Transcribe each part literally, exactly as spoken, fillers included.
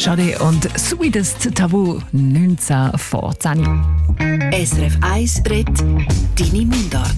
Sade und Sweetest Tabu neunzehn vor zehn. S R F eins redet deine Mundart.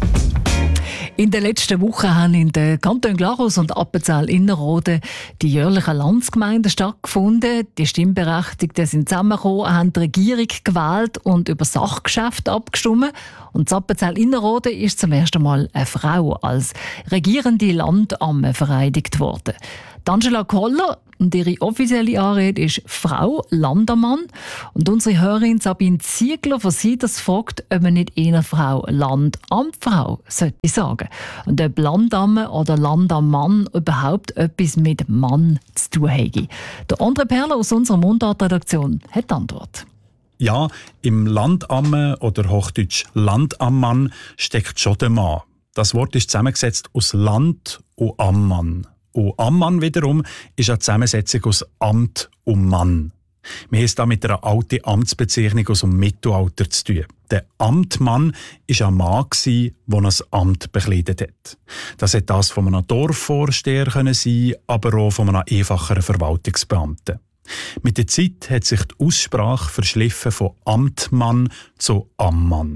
In den letzten Wochen haben in den Kantonen Glarus und Appenzell-Innerrhoden die jährlichen Landsgemeinden stattgefunden. Die Stimmberechtigten sind zusammengekommen, haben die Regierung gewählt und über Sachgeschäfte abgestimmt. Und in Appenzell-Innerrhoden ist zum ersten Mal eine Frau als regierende Landamme vereidigt worden. Angela Koller und ihre offizielle Anrede ist «Frau Landammann». Und unsere Hörerin Sabine Ziegler von Siders fragt, ob man nicht eher «Frau Landamtfrau» sollte sagen. Und ob Landamme oder Landammann überhaupt etwas mit Mann zu tun hätte. Der André Perler aus unserer Mundartredaktion hat die Antwort. Ja, im Landamme oder Hochdeutsch Landammann steckt schon der Mann. Das Wort ist zusammengesetzt aus Land und Ammann. Und Ammann wiederum ist eine Zusammensetzung aus Amt und Mann. Wir haben es hier mit einer alten Amtsbezeichnung aus dem Mittelalter zu tun. Der Amtmann war ein Mann, der ein Amt bekleidet hat. Das hätte das von einem Dorfvorsteher sein können, aber auch von einem einfacheren Verwaltungsbeamten. Mit der Zeit hat sich die Aussprache verschliffen von Amtmann zu Ammann.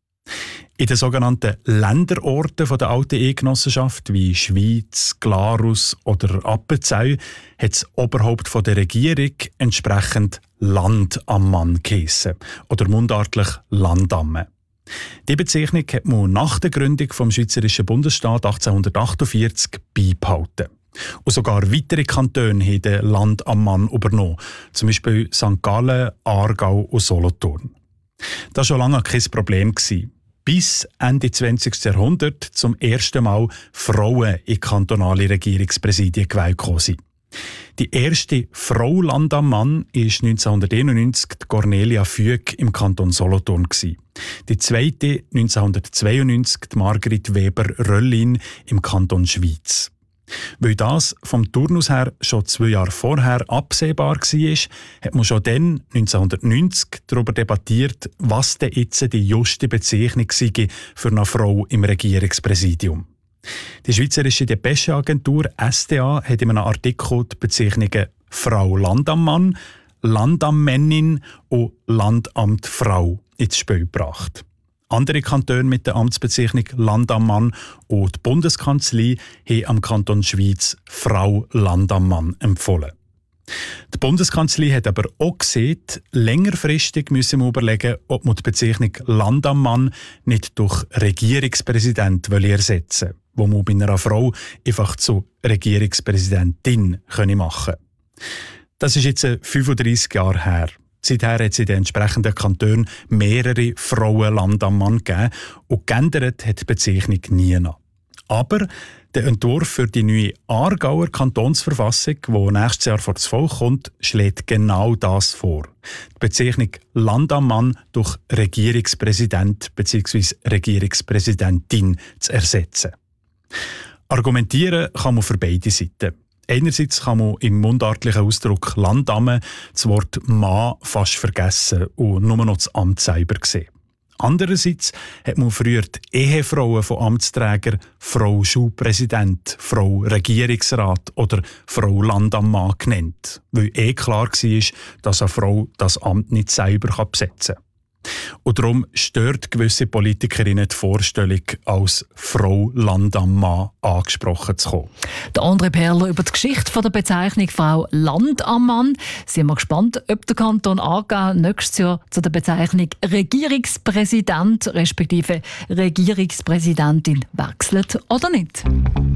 In den sogenannten Länderorten der alten Eidgenossenschaft wie Schweiz, Glarus oder Appenzell hat das Oberhaupt der Regierung entsprechend Landammann geheissen oder mundartlich Landamme. Die Bezeichnung hat man nach der Gründung des Schweizerischen Bundesstaats achtzehnhundertachtundvierzig beibehalten. Und sogar weitere Kantone haben den Landammann übernommen, zum Beispiel Sankt Gallen, Aargau und Solothurn. Das war schon lange kein Problem. Bis Ende zwanzigsten Jahrhundert zum ersten Mal Frauen in kantonale Regierungspräsidien gewählt sind. Die erste Frau Landammann war neunzehnhunderteinundneunzig die Cornelia Füg im Kanton Solothurn. Die zweite neunzehnhundertzweiundneunzig die Margrit Weber-Röllin im Kanton Schwyz. Weil das vom Turnus her schon zwei Jahre vorher absehbar war, hat man schon dann, neunzehnhundertneunzig, darüber debattiert, was denn jetzt die juste Bezeichnung sei für eine Frau im Regierungspräsidium. Die Schweizerische Depesche-Agentur S D A hat in einem Artikel die Bezeichnungen «Frau Landammann», «Landammännin» und «Landamtfrau» ins Spiel gebracht. Andere Kantone mit der Amtsbezeichnung Landammann und die Bundeskanzlei haben am Kanton Schwyz «Frau Landammann» empfohlen. Die Bundeskanzlei hat aber auch gesehen, längerfristig müssen wir überlegen, ob man die Bezeichnung Landammann nicht durch Regierungspräsident ersetzen will, wo man bei einer Frau einfach zu Regierungspräsidentin machen können. Das ist jetzt fünfunddreissig Jahre her. Seither hat es in den entsprechenden Kantonen mehrere Frauen Landammann gegeben und geändert hat die Bezeichnung nie noch. Aber der Entwurf für die neue Aargauer Kantonsverfassung, die nächstes Jahr vor das Volk kommt, schlägt genau das vor. Die Bezeichnung Landammann durch Regierungspräsident bzw. Regierungspräsidentin zu ersetzen. Argumentieren kann man für beide Seiten. Einerseits kann man im mundartlichen Ausdruck Landamme das Wort Mann fast vergessen und nur noch das Amt selber sehen. Andererseits hat man früher die Ehefrauen von Amtsträgern Frau Schulpräsident, Frau Regierungsrat oder Frau Landammann genannt, weil eh klar war, dass eine Frau das Amt nicht selber besetzen kann. Und darum stört gewisse Politikerinnen die Vorstellung, als Frau Landammann angesprochen zu kommen. Der André Perler über die Geschichte der Bezeichnung Frau Landammann. Sind wir gespannt, ob der Kanton Aargau nächstes Jahr zu der Bezeichnung Regierungspräsident respektive Regierungspräsidentin wechselt oder nicht.